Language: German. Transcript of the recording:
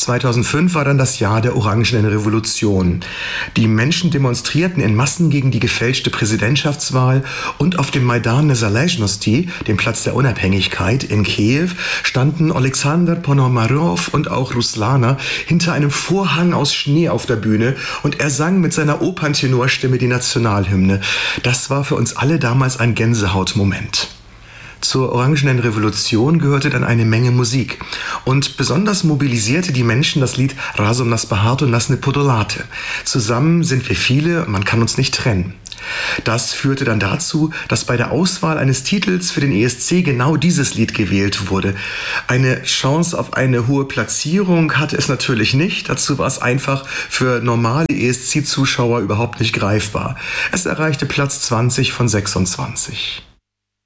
2005 war dann das Jahr der Orangenen Revolution. Die Menschen demonstrierten in Massen gegen die gefälschte Präsidentschaftswahl und auf dem Maidan Nezalezhnosti, dem Platz der Unabhängigkeit in Kiew, standen Alexander Ponomarew und auch Ruslana hinter einem Vorhang aus Schnee auf der Bühne und er sang mit seiner Operntenorstimme die Nationalhymne. Das war für uns alle damals ein Gänsehautmoment. Zur Orangenen Revolution gehörte dann eine Menge Musik. Und besonders mobilisierte die Menschen das Lied Razom nas Bahato Nasne Podolate. Zusammen sind wir viele, man kann uns nicht trennen. Das führte dann dazu, dass bei der Auswahl eines Titels für den ESC genau dieses Lied gewählt wurde. Eine Chance auf eine hohe Platzierung hatte es natürlich nicht. Dazu war es einfach für normale ESC-Zuschauer überhaupt nicht greifbar. Es erreichte Platz 20 von 26.